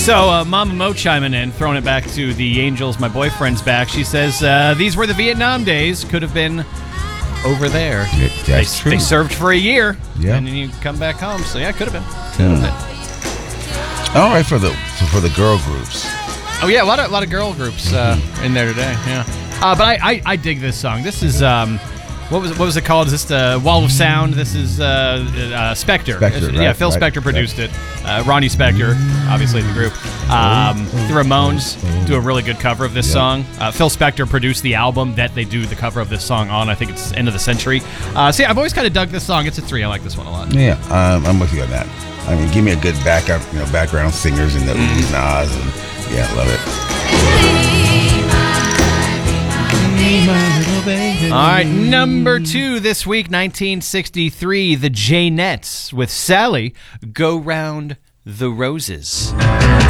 So, Mama Mo chiming in, throwing it back to the Angels, my boyfriend's back. She says, these were the Vietnam days. Could have been over there. That's true. They served for a year, Yeah. and then you come back home. So, yeah, could have been. All right, for the girl groups. Oh, yeah, a lot of girl groups in there today, yeah. But I dig this song. This is... What was it called? Is this the Wall of Sound? This is Spectre. Right, Phil Spector produced it. Ronnie Spector, obviously the group. The Ramones do a really good cover of this song. Phil Spector produced the album that they do the cover of this song on. I think it's End of the Century. So yeah, I've always kind of dug this song. It's a 3. I like this one a lot. Yeah, I'm with you on that. I mean, give me a good background singers and the oohs, nahs, and yeah, I love it. All right, number 2 this week, 1963, the Jaynettes with Sally, Go Round the Roses.